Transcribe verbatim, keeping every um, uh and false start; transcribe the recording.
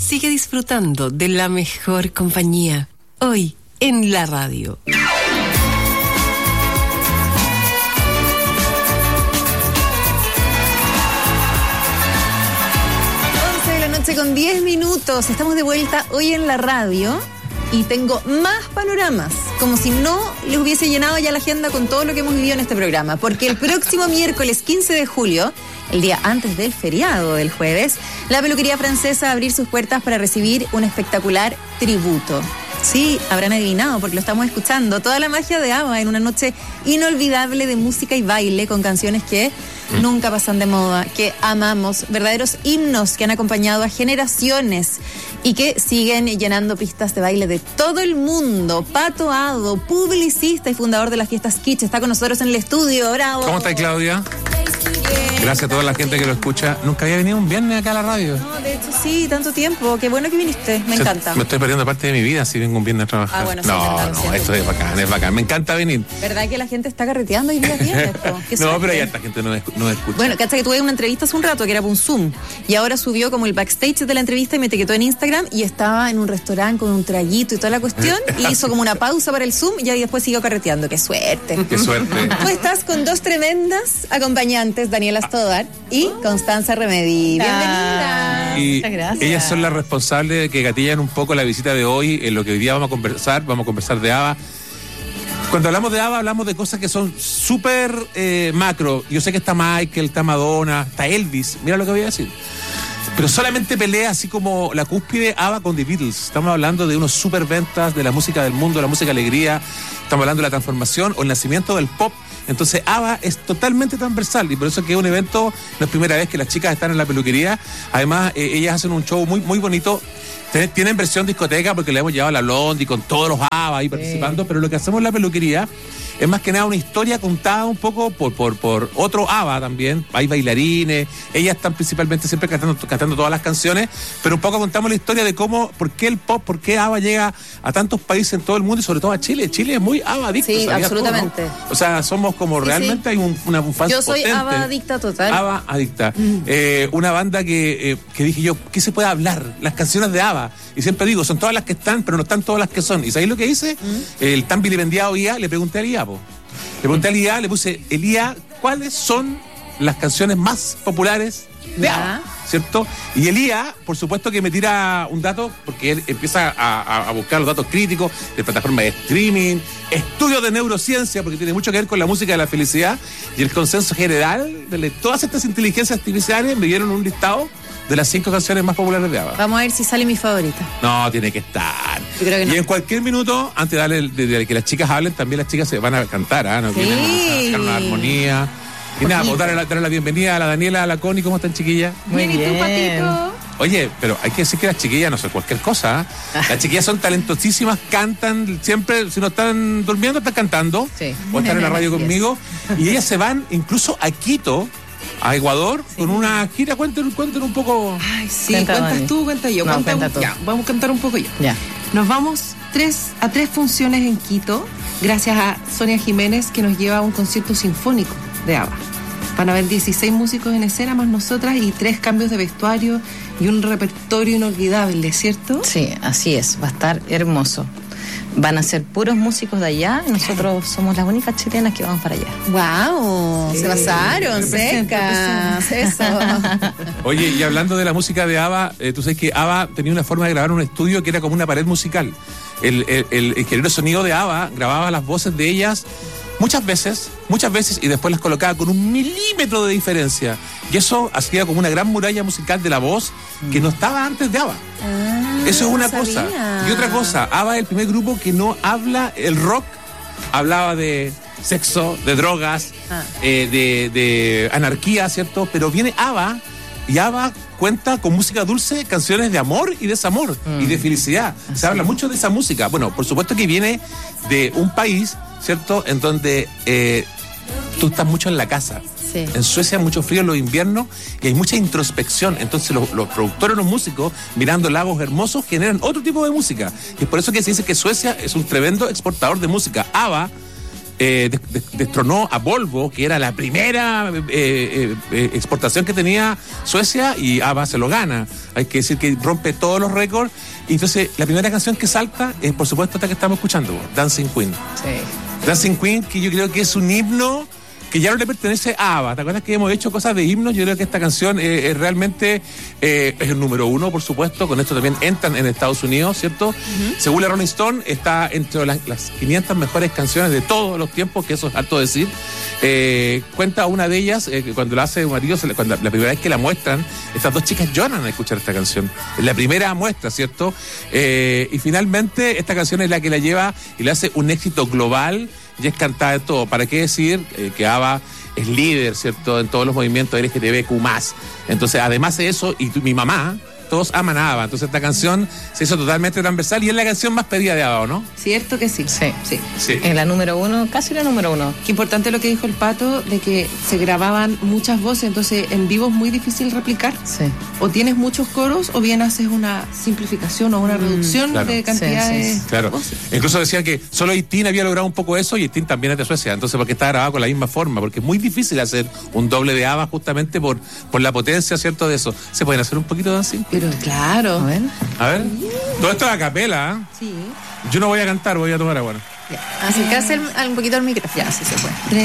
sigue disfrutando de la mejor compañía. Hoy en la radio. once de la noche con diez minutos. Estamos de vuelta hoy en la radio. Y tengo más panoramas, como si no les hubiese llenado ya la agenda con todo lo que hemos vivido en este programa. Porque el próximo miércoles quince de julio, el día antes del feriado del jueves, la peluquería francesa va a abrir sus puertas para recibir un espectacular tributo. Sí, habrán adivinado porque lo estamos escuchando. Toda la magia de ABBA en una noche inolvidable de música y baile con canciones que mm. nunca pasan de moda, que amamos, verdaderos himnos que han acompañado a generaciones y que siguen llenando pistas de baile de todo el mundo. Pato Ado, publicista y fundador de las fiestas Kitsch, está con nosotros en el estudio. ¡Bravo! ¿Cómo estás, Claudia? Gracias a toda la gente que lo escucha. Nunca había venido un viernes acá a la radio. No, de hecho sí, tanto tiempo. Qué bueno que viniste, me Se, encanta. Me estoy perdiendo parte de mi vida si vengo un viernes a trabajar. Ah, bueno, sí, no, verdad, no, esto es bacán, es bacán. Me encanta venir. ¿Verdad que la gente está carreteando hoy día viernes? No, pero hay harta gente no, no escucha. Bueno, cacha que tuve una entrevista hace un rato que era por un Zoom y ahora subió como el backstage de la entrevista y me etiquetó en Instagram y estaba en un restaurante con un traguito y toda la cuestión y hizo como una pausa para el Zoom y ahí después siguió carreteando. ¡Qué suerte! ¡Qué suerte! Tú estás con dos tremendas acompañantes, Daniela Stodar y Constanza Remedi. Bienvenida. Y muchas gracias. Ellas son las responsables de que gatillan un poco la visita de hoy, en lo que hoy día vamos a conversar, vamos a conversar de ABBA. Cuando hablamos de ABBA hablamos de cosas que son súper eh, macro. Yo sé que está Michael, está Madonna, está Elvis, mira lo que voy a decir. Pero solamente pelea así como la cúspide ABBA con The Beatles. Estamos hablando de unos super ventas de la música del mundo, la música alegría. Estamos hablando de la transformación o el nacimiento del pop. Entonces ABBA es totalmente transversal y por eso que es un evento, no es primera vez que las chicas están en la peluquería. Además, eh, ellas hacen un show muy, muy bonito. Tienen versión discoteca porque le hemos llevado a la Blondie con todos los ABBA ahí participando, sí. Pero lo que hacemos en la peluquería es más que nada una historia contada un poco por, por, por otro ABBA también. Hay bailarines, ellas están principalmente siempre cantando, cantando todas las canciones, pero un poco contamos la historia de cómo, por qué el pop, por qué ABBA llega a tantos países en todo el mundo y sobre todo a Chile. Chile es muy ABBA adicto. Sí, absolutamente. Tú, ¿no? O sea, somos como sí, realmente sí. Hay un, una, un fan Yo soy potente. ABBA adicta total. ABBA adicta. Mm. Eh, una banda que, eh, que dije yo, ¿qué se puede hablar? Las canciones de ABBA. Y siempre digo, son todas las que están, pero no están todas las que son. ¿Y sabéis lo que hice? Mm. El tan vilipendiado I A, le pregunté a I A, po. Le pregunté al I A, le puse, el I A, ¿cuáles son las canciones más populares de ABBA? ¿Cierto? Y el I A, por supuesto que me tira un dato, porque él empieza a, a, a buscar los datos críticos de plataformas de streaming, estudios de neurociencia, porque tiene mucho que ver con la música de la felicidad, y el consenso general de todas estas inteligencias artificiales me dieron un listado de las cinco canciones más populares de ABBA. Vamos a ver si sale mi favorita. No, tiene que estar. Yo creo que no. Y en cualquier minuto, antes de, darle, de, de que las chicas hablen, también las chicas se van a cantar, ¿ah? ¿eh? ¿No? Sí. Vienen a una armonía. Y nada, pues darle la, darle la bienvenida a la Daniela, a la Connie. ¿Cómo están, chiquillas? Muy bien. ¿Y tú, Patito? Oye, pero hay que decir que las chiquillas no son cualquier cosa. ¿eh? Las chiquillas son talentosísimas, cantan siempre, si no están durmiendo, están cantando. Sí. O están en la radio conmigo. Y ellas se van incluso a Quito, a Ecuador, sí. Con una gira. Cuéntanos, cuéntanos un poco. Ay, sí, cuenta, cuentas Dani. Tú, cuenta yo. No, cuenta cuenta tú. Ya, vamos a cantar un poco yo. Ya. Nos vamos tres, a tres funciones en Quito, gracias a Sonia Jiménez, que nos lleva a un concierto sinfónico de ABBA. Van a haber dieciséis músicos en escena, más nosotras, y tres cambios de vestuario y un repertorio inolvidable, ¿cierto? Sí, así es, va a estar hermoso. Van a ser puros músicos de allá y nosotros somos las únicas chilenas que vamos para allá. ¡Wow! Sí. Se pasaron, secas. Eso. Oye, y hablando de la música de ABBA, eh, tú sabes que ABBA tenía una forma de grabar un estudio que era como una pared musical. El, el, el ingeniero de sonido de ABBA grababa las voces de ellas muchas veces, muchas veces, y después las colocaba con un milímetro de diferencia. Y eso hacía como una gran muralla musical de la voz que no estaba antes de ABBA. Ah, eso es una no cosa. Y otra cosa, ABBA es el primer grupo que no habla, el rock hablaba de sexo, de drogas, ah. eh, de, de anarquía, ¿cierto? Pero viene ABBA y ABBA cuenta con música dulce, canciones de amor y desamor mm. y de felicidad. Se sí. habla mucho de esa música. Bueno, por supuesto que viene de un país, ¿cierto?, en donde eh, tú estás mucho en la casa. Sí. En Suecia hay mucho frío en los inviernos y hay mucha introspección. Entonces los, los productores, los músicos, mirando lagos hermosos, generan otro tipo de música. Y es por eso que se dice que Suecia es un tremendo exportador de música. ABBA eh, des- des- destronó a Volvo, que era la primera eh, eh, eh, exportación que tenía Suecia, y ABBA se lo gana. Hay que decir que rompe todos los récords. Y entonces la primera canción que salta es, por supuesto, esta que estamos escuchando, Dancing Queen. Sí. Dancing Queen, que yo creo que es un himno que ya no le pertenece a ABBA. ¿Te acuerdas que hemos hecho cosas de himnos? Yo creo que esta canción eh, es realmente eh, es el número uno, por supuesto. Con esto también entran en Estados Unidos, ¿cierto? Uh-huh. Según la Rolling Stone, está entre las, las quinientas mejores canciones de todos los tiempos, que eso es harto decir. Eh, cuenta una de ellas, eh, que cuando la hace un marido, cuando la, la primera vez que la muestran, estas dos chicas lloran al escuchar esta canción. Es la primera muestra, ¿cierto? Eh, y finalmente esta canción es la que la lleva y le hace un éxito global. Y es cantada de todo. ¿Para qué decir eh, que ABBA es líder, ¿cierto?, en todos los movimientos L G T B Q más? Entonces, además de eso, y tu, mi mamá, todos aman a ABBA. Entonces, esta canción se hizo totalmente transversal y es la canción más pedida de ABBA, ¿o no? ¿Cierto que sí? Sí, Sí. Sí. es la número uno, casi la número uno. Qué importante lo que dijo el Pato, de que se grababan muchas voces, entonces en vivo es muy difícil replicar. Sí. O tienes muchos coros o bien haces una simplificación o una reducción claro. de cantidad Sí, sí, de sí. Claro. voces. Incluso decían que solo Eitin había logrado un poco eso y Eitin también es de Suecia. Entonces, porque está grabado con la misma forma, porque es muy difícil hacer un doble de ABBA justamente por, por la potencia, ¿cierto?, de eso. ¿Se pueden hacer un poquito de dancing? Pero claro. A ver. A ver. Todo esto es a capela, ¿eh? Sí. Yo no voy a cantar, voy a tomar agua. Acercarse al- al- un poquito al micrófono. Ya, sí se puede.